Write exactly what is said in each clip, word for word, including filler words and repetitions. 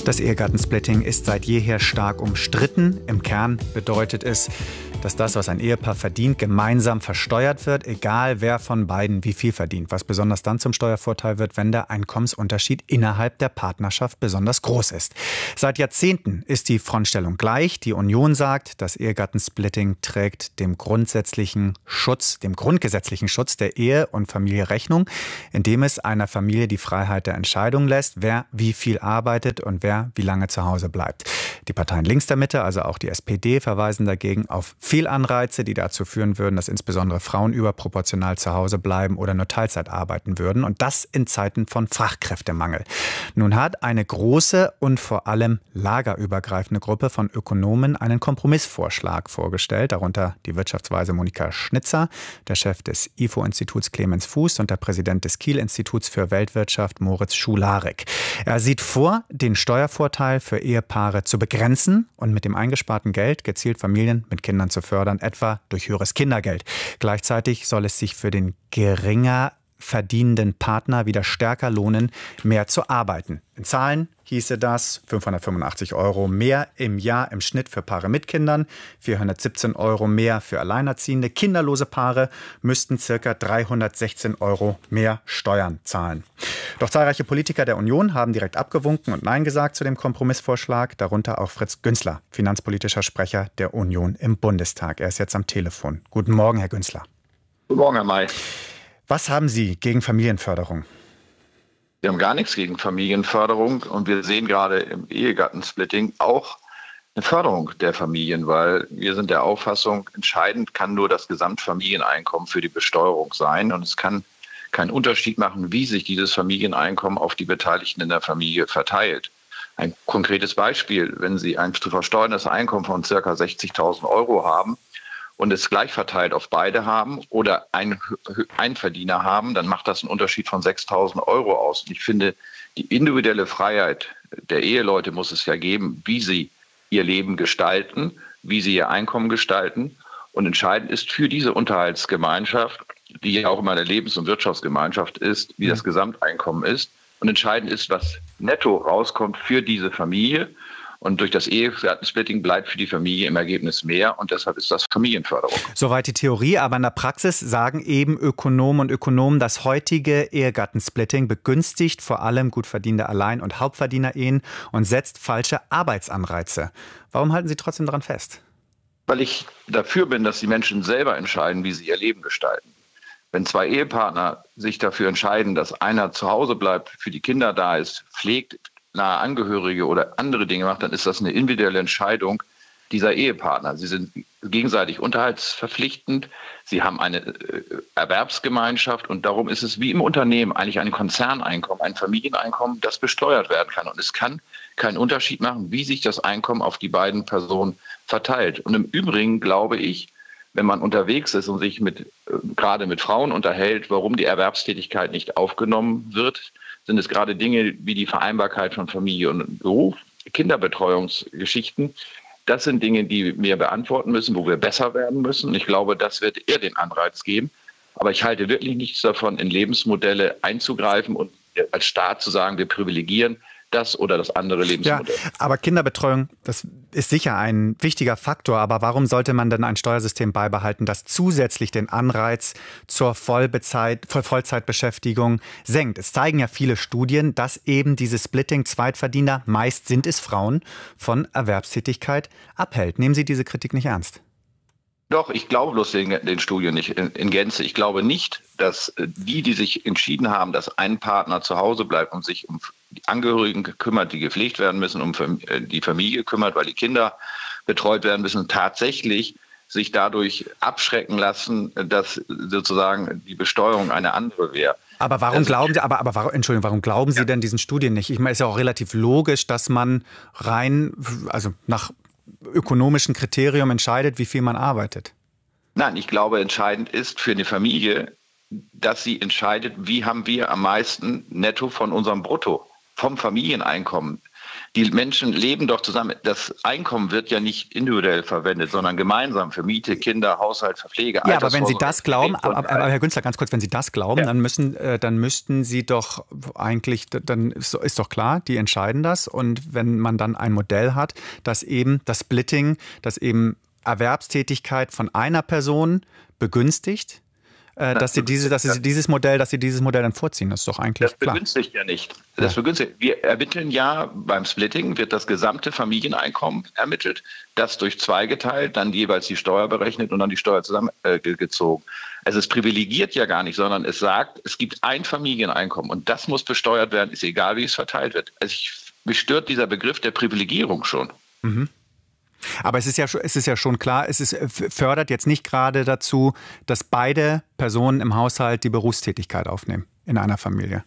Das Ehegattensplitting ist seit jeher stark umstritten. Im Kern bedeutet es, dass das, was ein Ehepaar verdient, gemeinsam versteuert wird, egal wer von beiden wie viel verdient. Was besonders dann zum Steuervorteil wird, wenn der Einkommensunterschied innerhalb der Partnerschaft besonders groß ist. Seit Jahrzehnten ist die Frontstellung gleich. Die Union sagt, das Ehegattensplitting trägt dem grundsätzlichen Schutz, dem grundgesetzlichen Schutz der Ehe und Familie Rechnung, indem es einer Familie die Freiheit der Entscheidung lässt, wer wie viel arbeitet und wer wie lange zu Hause bleibt. Die Parteien links der Mitte, also auch die S P D, verweisen dagegen auf Fehlanreize, die dazu führen würden, dass insbesondere Frauen überproportional zu Hause bleiben oder nur Teilzeit arbeiten würden. Und das in Zeiten von Fachkräftemangel. Nun hat eine große und vor allem lagerübergreifende Gruppe von Ökonomen einen Kompromissvorschlag vorgestellt, darunter die Wirtschaftsweise Monika Schnitzer, der Chef des I F O-Instituts Clemens Fuß und der Präsident des Kiel-Instituts für Weltwirtschaft Moritz Schularek. Er sieht vor, den Steuervorteil für Ehepaare zu begrenzen und mit dem eingesparten Geld gezielt Familien mit Kindern zu fördern, etwa durch höheres Kindergeld. Gleichzeitig soll es sich für den geringer verdienenden Partner wieder stärker lohnen, mehr zu arbeiten. In Zahlen hieße das fünfhundertfünfundachtzig Euro mehr im Jahr im Schnitt für Paare mit Kindern, vierhundertsiebzehn Euro mehr für Alleinerziehende. Kinderlose Paare müssten ca. dreihundertsechzehn Euro mehr Steuern zahlen. Doch zahlreiche Politiker der Union haben direkt abgewunken und Nein gesagt zu dem Kompromissvorschlag, darunter auch Fritz Günzler, finanzpolitischer Sprecher der Union im Bundestag. Er ist jetzt am Telefon. Guten Morgen, Herr Günzler. Guten Morgen, Herr May. Was haben Sie gegen Familienförderung? Wir haben gar nichts gegen Familienförderung und wir sehen gerade im Ehegattensplitting auch eine Förderung der Familien, weil wir sind der Auffassung, entscheidend kann nur das Gesamtfamilieneinkommen für die Besteuerung sein und es kann keinen Unterschied machen, wie sich dieses Familieneinkommen auf die Beteiligten in der Familie verteilt. Ein konkretes Beispiel, wenn Sie ein zu versteuerndes Einkommen von ca. sechzigtausend Euro haben, und es gleich verteilt auf beide haben oder einen Einverdiener haben, dann macht das einen Unterschied von sechstausend Euro aus. Und ich finde, die individuelle Freiheit der Eheleute muss es ja geben, wie sie ihr Leben gestalten, wie sie ihr Einkommen gestalten. Und entscheidend ist für diese Unterhaltsgemeinschaft, die ja auch immer eine Lebens- und Wirtschaftsgemeinschaft ist, wie das Gesamteinkommen ist. Und entscheidend ist, was netto rauskommt für diese Familie. Und durch das Ehegattensplitting bleibt für die Familie im Ergebnis mehr. Und deshalb ist das Familienförderung. Soweit die Theorie. Aber in der Praxis sagen eben Ökonomen und Ökonomen, das heutige Ehegattensplitting begünstigt vor allem gut verdienende Allein- und Hauptverdiener-Ehen und setzt falsche Arbeitsanreize. Warum halten Sie trotzdem daran fest? Weil ich dafür bin, dass die Menschen selber entscheiden, wie sie ihr Leben gestalten. Wenn zwei Ehepartner sich dafür entscheiden, dass einer zu Hause bleibt, für die Kinder da ist, pflegt, nahe Angehörige oder andere Dinge macht, dann ist das eine individuelle Entscheidung dieser Ehepartner. Sie sind gegenseitig unterhaltsverpflichtend, sie haben eine äh, Erwerbsgemeinschaft und darum ist es wie im Unternehmen eigentlich ein Konzerneinkommen, ein Familieneinkommen, das besteuert werden kann. Und es kann keinen Unterschied machen, wie sich das Einkommen auf die beiden Personen verteilt. Und im Übrigen glaube ich, wenn man unterwegs ist und sich mit, äh, gerade mit Frauen unterhält, warum die Erwerbstätigkeit nicht aufgenommen wird, sind es gerade Dinge wie die Vereinbarkeit von Familie und Beruf, Kinderbetreuungsgeschichten. Das sind Dinge, die wir beantworten müssen, wo wir besser werden müssen. Und ich glaube, das wird eher den Anreiz geben. Aber ich halte wirklich nichts davon, in Lebensmodelle einzugreifen und als Staat zu sagen, wir privilegieren das oder das andere Lebensmodell. Ja, aber Kinderbetreuung, das ist sicher ein wichtiger Faktor. Aber warum sollte man denn ein Steuersystem beibehalten, das zusätzlich den Anreiz zur Vollbezeit, Vollzeitbeschäftigung senkt? Es zeigen ja viele Studien, dass eben dieses Splitting Zweitverdiener, meist sind es Frauen, von Erwerbstätigkeit abhält. Nehmen Sie diese Kritik nicht ernst? Doch, ich glaube bloß den, den Studien nicht in, in Gänze. Ich glaube nicht, dass die, die sich entschieden haben, dass ein Partner zu Hause bleibt und sich um die Angehörigen kümmert, die gepflegt werden müssen, um die Familie kümmert, weil die Kinder betreut werden müssen, tatsächlich sich dadurch abschrecken lassen, dass sozusagen die Besteuerung eine andere wäre. Aber warum also, glauben Sie, aber, aber warum, Entschuldigung, warum glauben Sie ja. denn diesen Studien nicht? Ich meine, es ist ja auch relativ logisch, dass man rein, also nach ökonomischen Kriterium entscheidet, wie viel man arbeitet. Nein, ich glaube, entscheidend ist für eine Familie, dass sie entscheidet, wie haben wir am meisten netto von unserem Brutto, vom Familieneinkommen. Die Menschen leben doch zusammen. Das Einkommen wird ja nicht individuell verwendet, sondern gemeinsam für Miete, Kinder, Haushalt, Verpflege. Ja, aber wenn Sie das glauben, aber, aber, aber Herr Günzler, ganz kurz, wenn Sie das glauben, ja. dann müssen, äh, dann müssten Sie doch eigentlich, dann ist, ist doch klar, die entscheiden das. Und wenn man dann ein Modell hat, das eben das Splitting, das eben Erwerbstätigkeit von einer Person begünstigt, äh, dass sie diese, dass sie dieses Modell, dass sie dieses Modell dann vorziehen, das ist doch eigentlich das klar. Das begünstigt ja nicht. Das ja. begünstigt. Wir ermitteln ja beim Splitting, wird das gesamte Familieneinkommen ermittelt, das durch zwei geteilt, dann jeweils die Steuer berechnet und dann die Steuer zusammengezogen. Äh, also es privilegiert ja gar nicht, sondern es sagt, es gibt ein Familieneinkommen und das muss besteuert werden, ist egal, wie es verteilt wird. Also ich, mich stört dieser Begriff der Privilegierung schon. Mhm. Aber es ist ja, es ist ja schon klar, es ist, fördert jetzt nicht gerade dazu, dass beide Personen im Haushalt die Berufstätigkeit aufnehmen in einer Familie.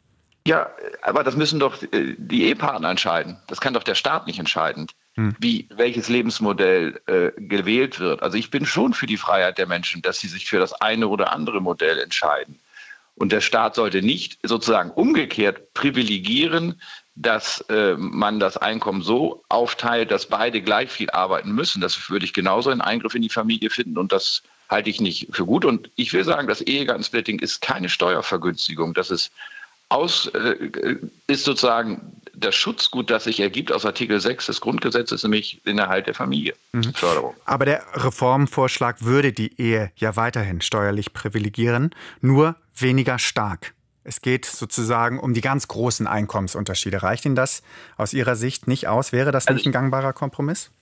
Ja, aber das müssen doch die Ehepartner entscheiden. Das kann doch der Staat nicht entscheiden, hm. wie welches Lebensmodell äh, gewählt wird. Also ich bin schon für die Freiheit der Menschen, dass sie sich für das eine oder andere Modell entscheiden. Und der Staat sollte nicht sozusagen umgekehrt privilegieren, dass äh, man das Einkommen so aufteilt, dass beide gleich viel arbeiten müssen. Das würde ich genauso einen Eingriff in die Familie finden und das halte ich nicht für gut. Und ich will sagen, das Ehegattensplitting ist keine Steuervergünstigung. Das ist, aus, äh, ist sozusagen das Schutzgut, das sich ergibt aus Artikel sechs des Grundgesetzes, nämlich den Erhalt der Familienförderung. Mhm. Aber der Reformvorschlag würde die Ehe ja weiterhin steuerlich privilegieren, nur weniger stark. Es geht sozusagen um die ganz großen Einkommensunterschiede. Reicht Ihnen das aus Ihrer Sicht nicht aus? Wäre das nicht ein gangbarer Kompromiss?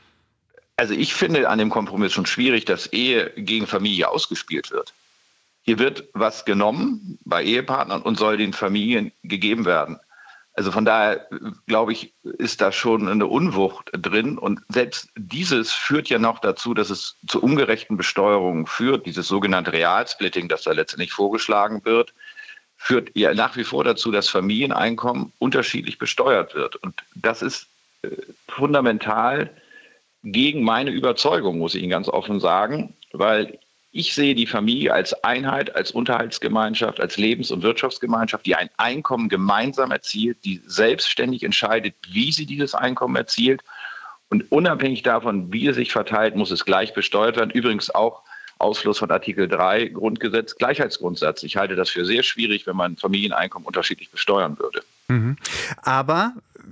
Also ich finde an dem Kompromiss schon schwierig, dass Ehe gegen Familie ausgespielt wird. Hier wird was genommen bei Ehepartnern und soll den Familien gegeben werden. Also von daher, glaube ich, ist da schon eine Unwucht drin. Und selbst dieses führt ja noch dazu, dass es zu ungerechten Besteuerungen führt. Dieses sogenannte Realsplitting, das da letztendlich vorgeschlagen wird, führt ja nach wie vor dazu, dass Familieneinkommen unterschiedlich besteuert wird. Und das ist äh, fundamental gegen meine Überzeugung, muss ich Ihnen ganz offen sagen, weil ich sehe die Familie als Einheit, als Unterhaltsgemeinschaft, als Lebens- und Wirtschaftsgemeinschaft, die ein Einkommen gemeinsam erzielt, die selbstständig entscheidet, wie sie dieses Einkommen erzielt. Und unabhängig davon, wie es sich verteilt, muss es gleich besteuert werden. Übrigens auch Ausschluss von Artikel drei Grundgesetz, Gleichheitsgrundsatz. Ich halte das für sehr schwierig, wenn man Familieneinkommen unterschiedlich besteuern würde. Mhm. Aber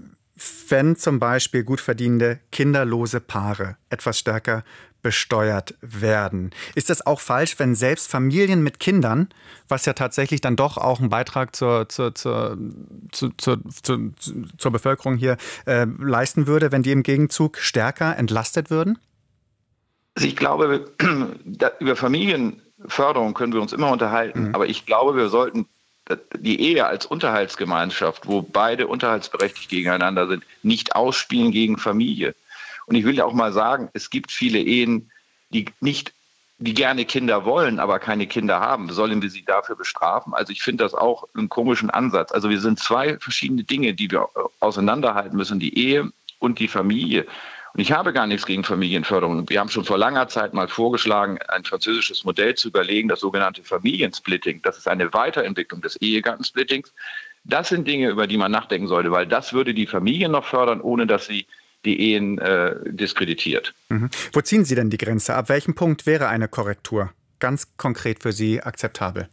wenn zum Beispiel gut verdienende kinderlose Paare etwas stärker besteuert werden, ist das auch falsch, wenn selbst Familien mit Kindern, was ja tatsächlich dann doch auch einen Beitrag zur, zur, zur, zur, zur, zur, zur Bevölkerung hier äh, leisten würde, wenn die im Gegenzug stärker entlastet würden? Also ich glaube, über Familienförderung können wir uns immer unterhalten, mhm. aber ich glaube, wir sollten die Ehe als Unterhaltsgemeinschaft, wo beide unterhaltsberechtigt gegeneinander sind, nicht ausspielen gegen Familie. Und ich will ja auch mal sagen, es gibt viele Ehen, die nicht, die gerne Kinder wollen, aber keine Kinder haben. Sollen wir sie dafür bestrafen? Also ich finde das auch einen komischen Ansatz. Also wir sind zwei verschiedene Dinge, die wir auseinanderhalten müssen, die Ehe und die Familie. Und ich habe gar nichts gegen Familienförderung. Wir haben schon vor langer Zeit mal vorgeschlagen, ein französisches Modell zu überlegen, das sogenannte Familiensplitting. Das ist eine Weiterentwicklung des Ehegattensplittings. Das sind Dinge, über die man nachdenken sollte, weil das würde die Familien noch fördern, ohne dass sie die Ehen äh, diskreditiert. Mhm. Wo ziehen Sie denn die Grenze? Ab welchem Punkt wäre eine Korrektur ganz konkret für Sie akzeptabel?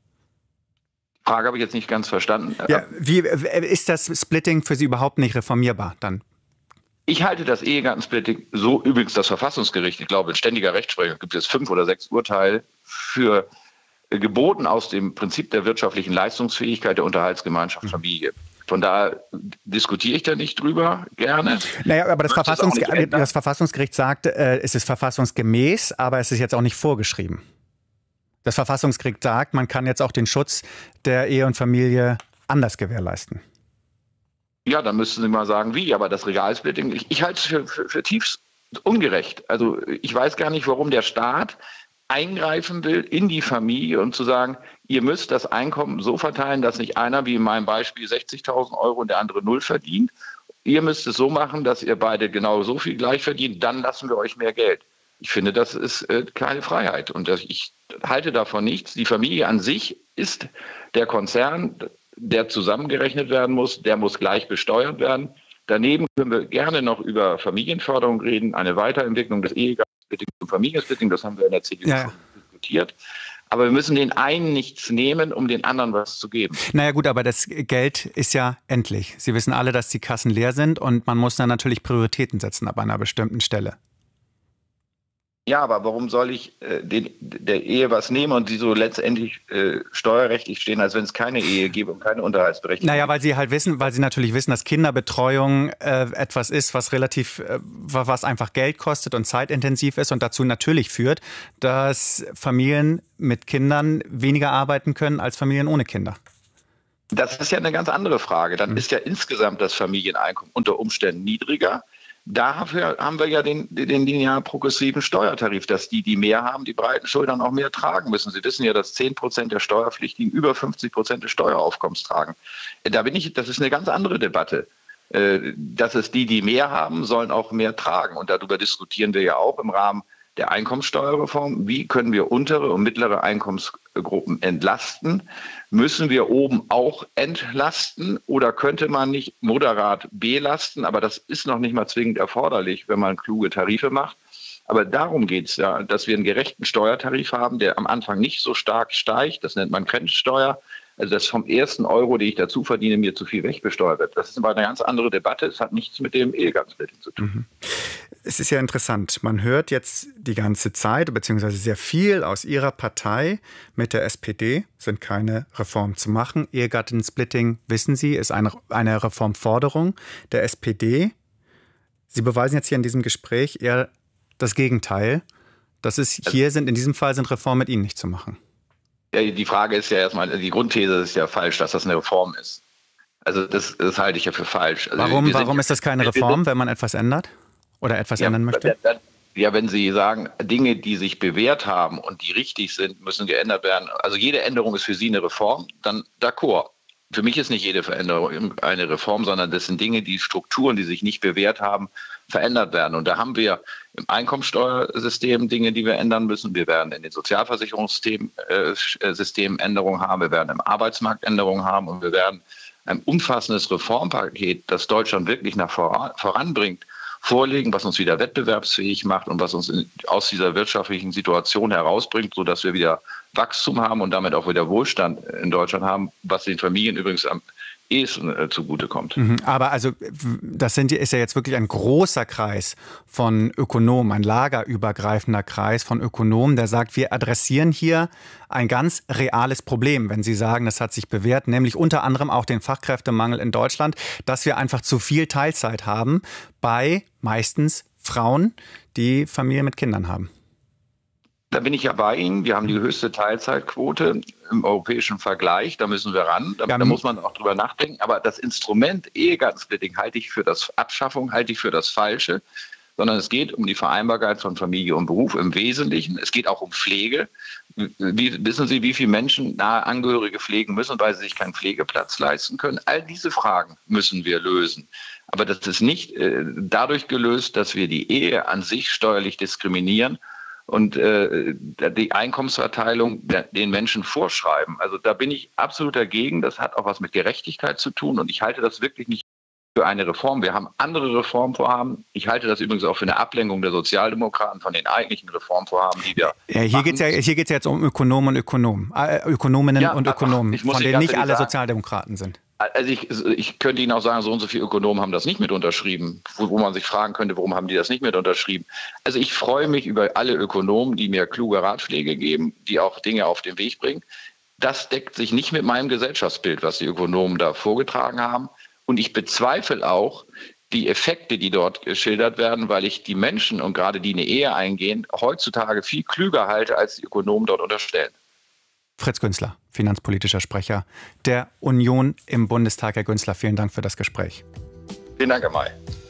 Die Frage habe ich jetzt nicht ganz verstanden. Ja, wie ist das Splitting für Sie überhaupt nicht reformierbar dann? Ich halte das Ehegattensplitting, so übrigens das Verfassungsgericht, ich glaube in ständiger Rechtsprechung gibt es fünf oder sechs Urteile, für geboten aus dem Prinzip der wirtschaftlichen Leistungsfähigkeit der Unterhaltsgemeinschaft Familie. Von daher diskutiere ich da nicht drüber, gerne. Naja, aber das, Verfassungsger- das Verfassungsgericht sagt, äh, es ist verfassungsgemäß, aber es ist jetzt auch nicht vorgeschrieben. Das Verfassungsgericht sagt, man kann jetzt auch den Schutz der Ehe und Familie anders gewährleisten. Ja, dann müssten Sie mal sagen, wie. Aber das Regalsplitting, ich, ich halte es für, für, für tiefst ungerecht. Also ich weiß gar nicht, warum der Staat eingreifen will in die Familie und zu sagen, ihr müsst das Einkommen so verteilen, dass nicht einer, wie in meinem Beispiel, sechzigtausend Euro und der andere null verdient. Ihr müsst es so machen, dass ihr beide genau so viel gleich verdient, dann lassen wir euch mehr Geld. Ich finde, das ist äh, keine Freiheit und das, ich halte davon nichts. Die Familie an sich ist der Konzern, der zusammengerechnet werden muss, der muss gleich besteuert werden. Daneben können wir gerne noch über Familienförderung reden, eine Weiterentwicklung des Ehegattensplittings zum Familiensplitting, das haben wir in der C D U ja. schon diskutiert. Aber wir müssen den einen nichts nehmen, um den anderen was zu geben. Naja gut, aber das Geld ist ja endlich. Sie wissen alle, dass die Kassen leer sind und man muss dann natürlich Prioritäten setzen ab einer bestimmten Stelle. Ja, aber warum soll ich äh, den, der Ehe was nehmen und sie so letztendlich äh, steuerrechtlich stehen, als wenn es keine Ehe gäbe und keine Unterhaltsberechtigung? Naja, weil sie halt wissen, weil sie natürlich wissen, dass Kinderbetreuung äh, etwas ist, was relativ, äh, was einfach Geld kostet und zeitintensiv ist und dazu natürlich führt, dass Familien mit Kindern weniger arbeiten können als Familien ohne Kinder. Das ist ja eine ganz andere Frage. Dann mhm. ist ja insgesamt das Familieneinkommen unter Umständen niedriger. Dafür haben wir ja den, den linear progressiven Steuertarif, dass die, die mehr haben, die breiten Schultern auch mehr tragen müssen. Sie wissen ja, dass zehn Prozent der Steuerpflichtigen über fünfzig Prozent des Steueraufkommens tragen. Da bin ich, das ist eine ganz andere Debatte. Dass es die, die mehr haben, sollen auch mehr tragen. Und darüber diskutieren wir ja auch im Rahmen der Einkommenssteuerreform. Wie können wir untere und mittlere Einkommensgruppen entlasten? Müssen wir oben auch entlasten oder könnte man nicht moderat belasten? Aber das ist noch nicht mal zwingend erforderlich, wenn man kluge Tarife macht. Aber darum geht es ja, dass wir einen gerechten Steuertarif haben, der am Anfang nicht so stark steigt. Das nennt man Grenzsteuer. Also dass vom ersten Euro, den ich dazu verdiene, mir zu viel wegbesteuert wird. Das ist aber eine ganz andere Debatte. Es hat nichts mit dem Ehegattensplitting zu tun. Mhm. Es ist ja interessant. Man hört jetzt die ganze Zeit, beziehungsweise sehr viel aus Ihrer Partei mit der S P D, sind keine Reformen zu machen. Ehegattensplitting, wissen Sie, ist eine, eine Reformforderung der S P D. Sie beweisen jetzt hier in diesem Gespräch eher das Gegenteil. Das ist, hier sind, in diesem Fall sind Reformen mit Ihnen nicht zu machen. Ja, die Frage ist ja erstmal, die Grundthese ist ja falsch, dass das eine Reform ist. Also das, das halte ich ja für falsch. Also warum warum sind, ist das keine Reform, wenn man etwas ändert? Oder etwas ja, ändern möchte? Ja, wenn Sie sagen, Dinge, die sich bewährt haben und die richtig sind, müssen geändert werden. Also jede Änderung ist für Sie eine Reform, dann d'accord. Für mich ist nicht jede Veränderung eine Reform, sondern das sind Dinge, die Strukturen, die sich nicht bewährt haben, verändert werden. Und da haben wir im Einkommensteuersystem Dinge, die wir ändern müssen. Wir werden in den Sozialversicherungssystemen äh, Änderungen haben. Wir werden im Arbeitsmarkt Änderungen haben. Und wir werden ein umfassendes Reformpaket, das Deutschland wirklich nach voran, voranbringt, vorlegen, was uns wieder wettbewerbsfähig macht und was uns in, aus dieser wirtschaftlichen Situation herausbringt, sodass wir wieder Wachstum haben und damit auch wieder Wohlstand in Deutschland haben, was den Familien übrigens am ehesten äh, zugutekommt. Mhm, aber also das sind, ist ja jetzt wirklich ein großer Kreis von Ökonomen, ein lagerübergreifender Kreis von Ökonomen, der sagt, wir adressieren hier ein ganz reales Problem, wenn Sie sagen, das hat sich bewährt, nämlich unter anderem auch den Fachkräftemangel in Deutschland, dass wir einfach zu viel Teilzeit haben bei meistens Frauen, die Familien mit Kindern haben. Da bin ich ja bei Ihnen. Wir haben die höchste Teilzeitquote im europäischen Vergleich. Da müssen wir ran. Da, ja, da muss man auch drüber nachdenken. Aber das Instrument Ehegattensplitting halte ich für das Abschaffung, halte ich für das Falsche. Sondern es geht um die Vereinbarkeit von Familie und Beruf im Wesentlichen. Es geht auch um Pflege. Wie, wissen Sie, wie viele Menschen nahe Angehörige pflegen müssen, weil sie sich keinen Pflegeplatz leisten können? All diese Fragen müssen wir lösen. Aber das ist nicht äh, dadurch gelöst, dass wir die Ehe an sich steuerlich diskriminieren und äh, die Einkommensverteilung den Menschen vorschreiben. Also da bin ich absolut dagegen. Das hat auch was mit Gerechtigkeit zu tun und ich halte das wirklich nicht für eine Reform. Wir haben andere Reformvorhaben. Ich halte das übrigens auch für eine Ablenkung der Sozialdemokraten von den eigentlichen Reformvorhaben, die wir ja, hier geht es ja, hier geht's ja jetzt um Ökonomen und Ökonomen, äh, Ökonominnen ja, und Ökonomen, von denen nicht alle sagen, Sozialdemokraten sind. Also ich, ich könnte Ihnen auch sagen, so und so viele Ökonomen haben das nicht mit unterschrieben, wo, wo man sich fragen könnte, warum haben die das nicht mit unterschrieben. Also ich freue mich über alle Ökonomen, die mir kluge Ratschläge geben, die auch Dinge auf den Weg bringen. Das deckt sich nicht mit meinem Gesellschaftsbild, was die Ökonomen da vorgetragen haben. Und ich bezweifle auch die Effekte, die dort geschildert werden, weil ich die Menschen und gerade die eine Ehe eingehen, heutzutage viel klüger halte, als die Ökonomen dort unterstellen. Fritz Günzler, finanzpolitischer Sprecher der Union im Bundestag. Herr Günzler, vielen Dank für das Gespräch. Vielen Dank, Herr May.